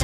Max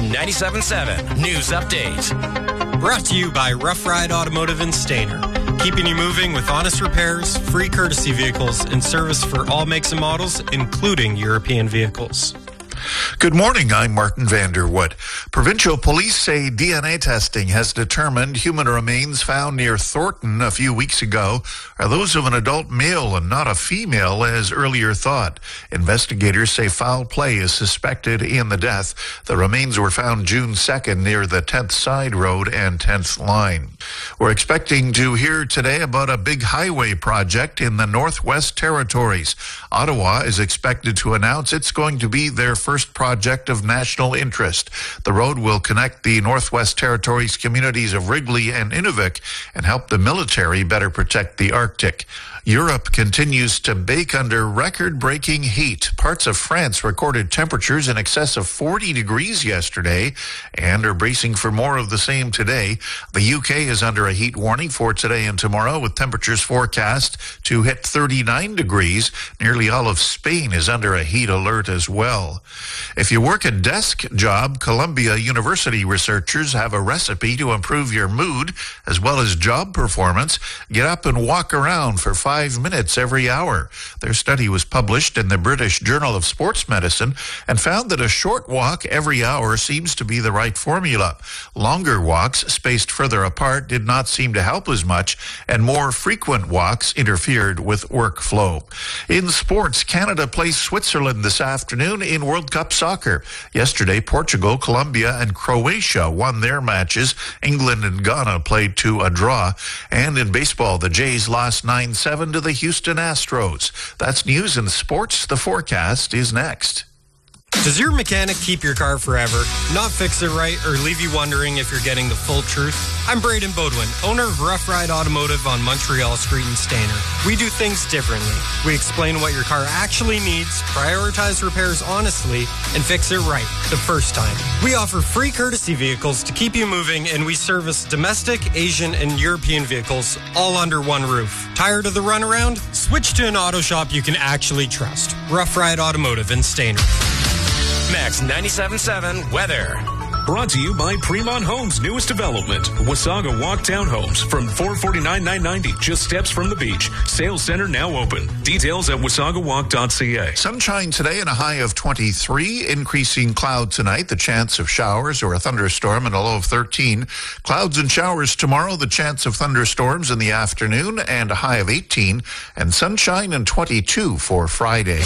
97.7 News Update. Brought to you by Rough Ride Automotive in Stayner. Keeping you moving with honest repairs, free courtesy vehicles, and service for all makes and models, including European vehicles. Good morning, I'm Martin Vanderwood. Provincial police say DNA testing has determined human remains found near Thornton a few weeks ago are those of an adult male and not a female as earlier thought. Investigators say foul play is suspected in the death. The remains were found June 2nd near the 10th Side Road and 10th Line. We're expecting to hear today about a big highway project in the Northwest Territories. Ottawa is expected to announce it's going to be their first project of national interest. The road will connect the Northwest Territories communities of Wrigley and Inuvik and help the military better protect the Arctic. Europe continues to bake under record-breaking heat. Parts of France recorded temperatures in excess of 40 degrees yesterday and are bracing for more of the same today. The UK is under a heat warning for today and tomorrow, with temperatures forecast to hit 39 degrees. Nearly all of Spain is under a heat alert as well. If you work a desk job, Columbia University researchers have a recipe to improve your mood as well as job performance. Get up and walk around for 5 minutes every hour. Their study was published in the British Journal of Sports Medicine and found that a short walk every hour seems to be the right formula. Longer walks spaced further apart did not seem to help as much, and more frequent walks interfered with workflow. In sports, Canada plays Switzerland this afternoon in World Cup soccer. Yesterday, Portugal, Colombia, and Croatia won their matches. England and Ghana played to a draw. And in baseball, the Jays lost 9-7 to the Houston Astros. That's news and sports. The forecast is next. Does your mechanic keep your car forever, not fix it right, or leave you wondering if you're getting the full truth? I'm Braden Bodwin, owner of Rough Ride Automotive on Montreal Street in Stayner. We do things differently. We explain what your car actually needs, prioritize repairs honestly, and fix it right the first time. We offer free courtesy vehicles to keep you moving, and we service domestic, Asian, and European vehicles all under one roof. Tired of the runaround? Switch to an auto shop you can actually trust. Rough Ride Automotive in Stayner. Max 97.7 weather. Brought to you by Fremont Homes' newest development, Wasaga Walk Townhomes, from $449,990, just steps from the beach. Sales center now open. Details at wasagawalk.ca. Sunshine today and a high of 23. Increasing cloud tonight, the chance of showers or a thunderstorm and a low of 13. Clouds and showers tomorrow, the chance of thunderstorms in the afternoon and a high of 18. And sunshine and 22 for Friday.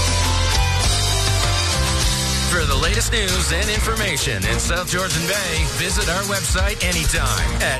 For the latest news and information in South Georgian Bay, visit our website anytime at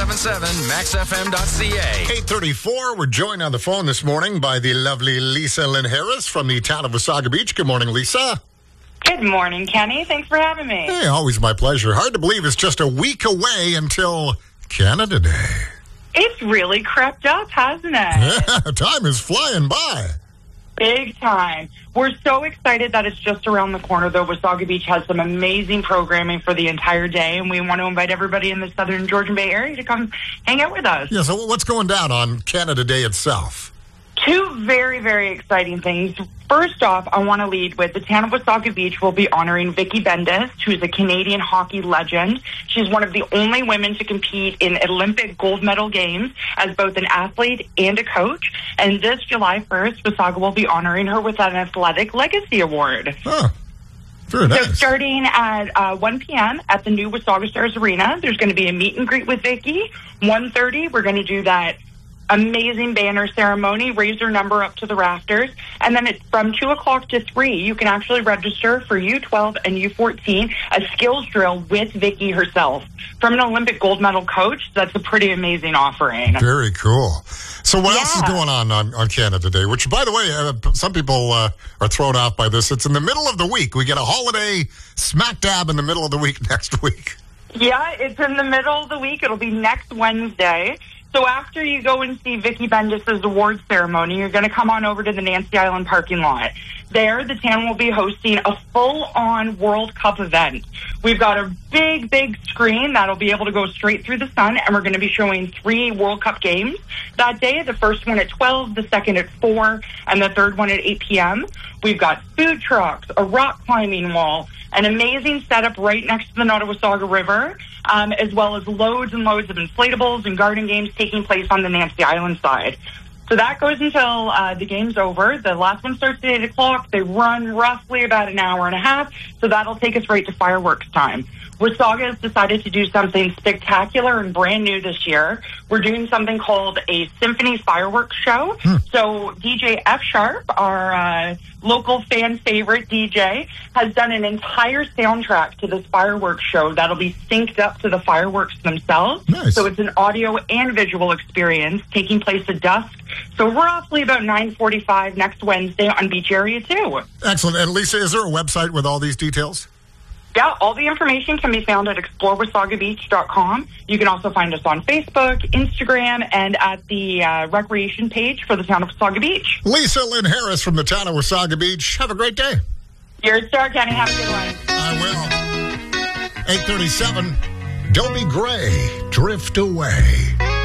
977maxfm.ca. 8:34. We're joined on the phone this morning by the lovely Lisa Lynn Harris from the town of Wasaga Beach. Good morning, Lisa. Good morning, Kenny. Thanks for having me. Hey, always my pleasure. Hard to believe it's just a week away until Canada Day. It's really crept up, hasn't it? Time is flying by. Big time. We're so excited that it's just around the corner, though. Wasaga Beach has some amazing programming for the entire day, and we want to invite everybody in the southern Georgian Bay area to come hang out with us. Yeah, so what's going down on Canada Day itself? Two very, very exciting things. First off, I want to lead with the town of Wasaga Beach will be honoring Vicki Bendis, who is a Canadian hockey legend. She's one of the only women to compete in Olympic gold medal games as both an athlete and a coach. And this July 1st, Wasaga will be honoring her with an Athletic Legacy Award. Oh, very nice. So starting at 1 p.m. at the new Wasaga Stars Arena, there's going to be a meet and greet with Vicki. 1:30, we're going to do that amazing banner ceremony, raise her number up to the rafters, and then from 2 o'clock to 3, you can actually register for U12 and U14, a skills drill with Vicki herself. From an Olympic gold medal coach, that's a pretty amazing offering. Very cool. So what else is going on Canada Day? Which, by the way, some people are thrown off by this. It's in the middle of the week. We get a holiday smack dab in the middle of the week next week. Yeah, it's in the middle of the week. It'll be next Wednesday. So after you go and see Vicki Bendis' award ceremony, you're going to come on over to the Nancy Island parking lot. There, the town will be hosting a full-on World Cup event. We've got a big, big screen that'll be able to go straight through the sun, and we're going to be showing 3 World Cup games that day. The first one at 12, the second at 4, and the third one at 8 p.m. We've got food trucks, a rock climbing wall, An amazing setup right next to the Nottawasaga River, as well as loads and loads of inflatables and garden games taking place on the Nancy Island side. So that goes until the game's over. The last one starts at 8 o'clock. They run roughly about an hour and a half, so that'll take us right to fireworks time. Wasaga has decided to do something spectacular and brand new this year. We're doing something called a symphony fireworks show. So DJ F Sharp, our local fan favorite DJ, has done an entire soundtrack to this fireworks show that'll be synced up to the fireworks themselves. Nice. So it's an audio and visual experience taking place at dusk. So roughly about 9:45 next Wednesday on Beach Area 2. Excellent. And Lisa, is there a website with all these details? Yeah, all the information can be found at explorewasagabeach.com. You can also find us on Facebook, Instagram, and at the recreation page for the town of Wasaga Beach. Lisa Lynn Harris from the town of Wasaga Beach. Have a great day. You're a star, Kenny. Have a good one. I will. 8:37. Dobie Gray, Drift Away.